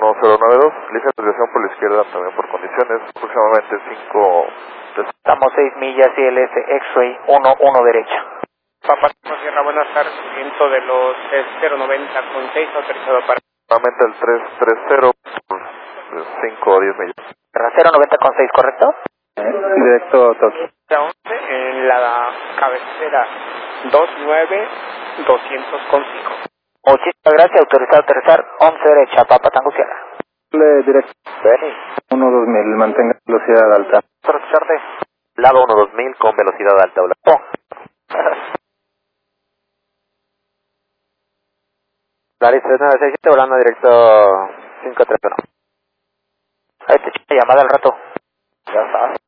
1092, ligera desviación por la izquierda también por condiciones, aproximadamente 5... Estamos 6 millas y ILS X-Ray 11 derecha. Papá Sierra, buenas tardes, viento de los 090 con 6 autorizado para... Nuevamente el 330 por 5 o 10 millas. 090 con 6, ¿correcto? Directo Tokio. 11 en la cabecera 29200 con 5. Muchísimas gracias, autorizado a aterrizar 11 derecha, Papa Tango Sierra. Directo 1-2000, mantenga velocidad alta. Profesor Lado 1-2000 con velocidad alta. Laris 3967, volando directo 531. ahí te eché una llamada al rato. Ya sabes.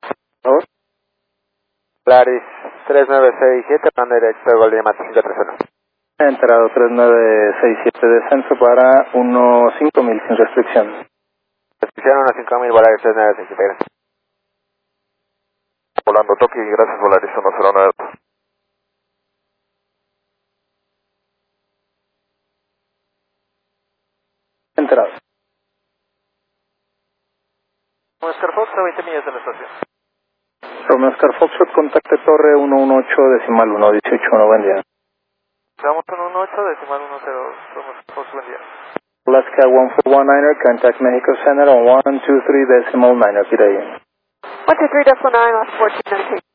Laris 3967, volando directo gol de llamada 531. Entrado 3967, descenso para 15000 sin restricción. Restricción 15000, Volaris 3967, gracias. Volando Tokio, gracias Volaris 1092. Entrado. Oscar Fox a 20 millas de la estación. Romeo Oscar Foxtrot, contacte torre 118.1, 18.1, buen día. Estamos en 18, decimal 10, Romeo Fox, buen día. Alaska 1419er, contact Mexico Center on 123.9, good day. 123.9, last 1419.